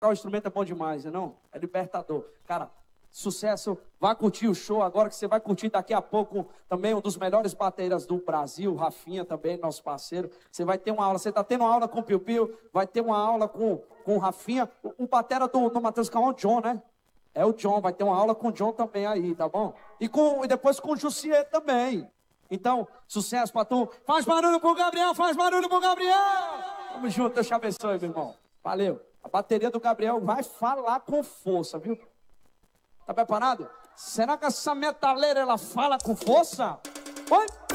O instrumento é bom demais, né não? É libertador. Cara, sucesso. Vá curtir o show agora, que você vai curtir daqui a pouco também um dos melhores bateras do Brasil, Rafinha também, nosso parceiro. Você vai ter uma aula, você tá tendo uma aula com o Piu Piu, vai ter uma aula com o Rafinha. O batera do Matheus Calma é o John, né? É o John, vai ter uma aula com o John também aí, tá bom? E depois com o Jussier também. Então, sucesso pra tu. Faz barulho pro Gabriel, faz barulho pro Gabriel! Tamo junto, Deus te abençoe, meu irmão. Valeu. A bateria do Gabriel vai falar com força, viu? Tá preparado? Será que essa metaleira, ela fala com força? Oi?